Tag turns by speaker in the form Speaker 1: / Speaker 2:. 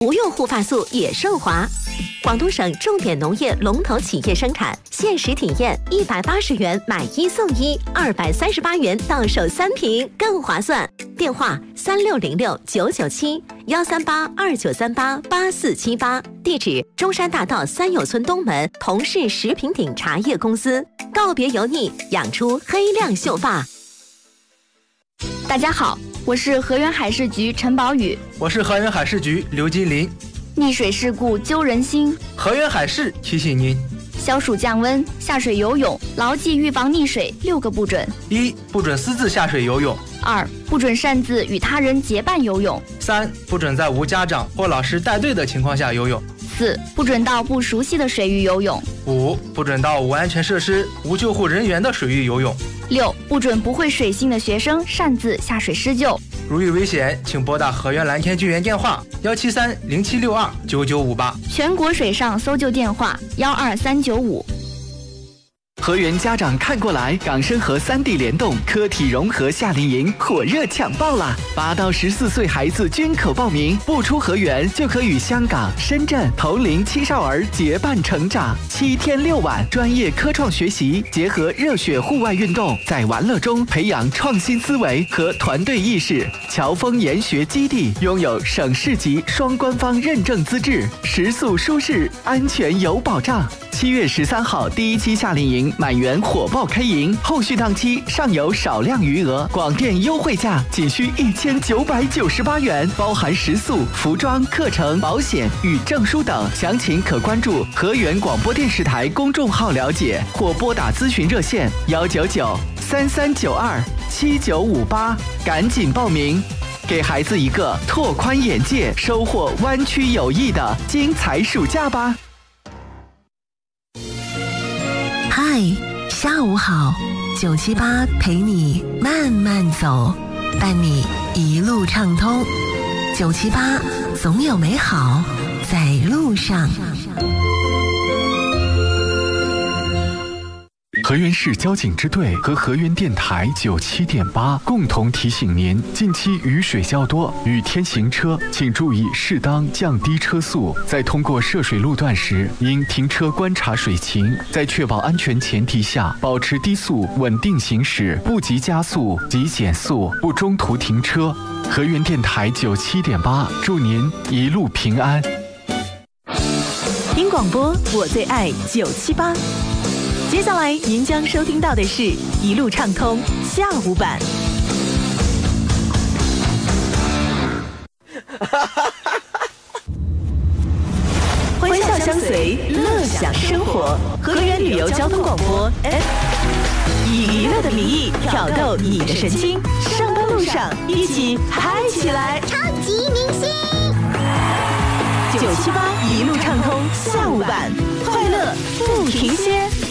Speaker 1: 不用护发素也顺滑。广东省重点农业龙头企业生产，限时体验180元买1送1，238元到手3瓶，更划算。电话3606-997-138-2938-8478，地址中山大道三友村东门同氏食品鼎茶叶公司。告别油腻，养出黑亮秀发。
Speaker 2: 大家好，我是河源海事局陈宝宇。
Speaker 3: 我是河源海事局刘金林。
Speaker 2: 溺水事故揪人心，
Speaker 3: 河源海事提醒您：
Speaker 2: 消暑降温，下水游泳，牢记预防溺水6个不准
Speaker 3: ：1. 不准私自下水游泳
Speaker 2: ；2. 不准擅自与他人结伴游泳
Speaker 3: ；3. 不准在无家长或老师带队的情况下游泳
Speaker 2: ；4. 不准到不熟悉的水域游泳
Speaker 3: ；5. 不准到无安全设施、无救护人员的水域游泳
Speaker 2: ；6. 不准不会水性的学生擅自下水施救。
Speaker 3: 如遇危险，请拨打河源蓝天救援电话17307629958，
Speaker 2: 全国水上搜救电话12395。
Speaker 4: 河源家长看过来，港深合3地联动科体融合夏令营火热抢报啦！8到14岁孩子均可报名，不出河源就可与香港、深圳同龄青少儿结伴成长。7天6晚，专业科创学习结合热血户外运动，在玩乐中培养创新思维和团队意识。侨丰研学基地拥有省市级双官方认证资质，食宿舒适，安全有保障。7月13号第1期夏令营满员火爆开营，后续档期尚有少量余额，广电优惠价仅需1998元，包含食宿、服装、课程、保险与证书等。详情可关注河源广播电视台公众号了解，或拨打咨询热线199-3392-7958，赶紧报名，给孩子一个拓宽眼界、收获湾区友谊的精彩暑假吧。
Speaker 5: 嗨，下午好，978陪你慢慢走，伴你一路畅通。978总有美好在路上。
Speaker 6: 河源市交警支队和河源电台97.8共同提醒您：近期雨水较多，雨天行车请注意适当降低车速。在通过涉水路段时，应停车观察水情，在确保安全前提下，保持低速稳定行驶，不急加速，急减速，不中途停车。河源电台97.8，祝您一路平安。
Speaker 1: 听广播，我最爱978。接下来您将收听到的是一路畅通下午版。欢笑相随，乐享生活。河源旅游交通广播 F， 以娱乐的名义挑逗你的神经。上班路上一起嗨起来！
Speaker 7: 超级明星
Speaker 1: 978一路畅通下午版，快乐不停歇。